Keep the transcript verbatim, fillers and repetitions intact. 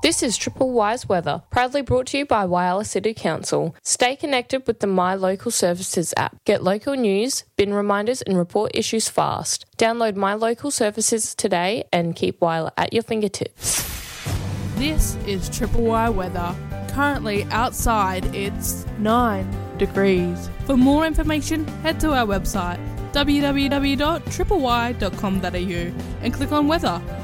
This is Triple Wise Weather, proudly brought to you by Whyalla City Council. Stay connected with the My Local Services app. Get local news, bin reminders and report issues fast. Download My Local Services today and keep Whyalla at your fingertips. This is Triple Y Weather. Currently outside it's nine degrees. For more information, head to our website w w w dot triple y dot com dot a u and click on weather.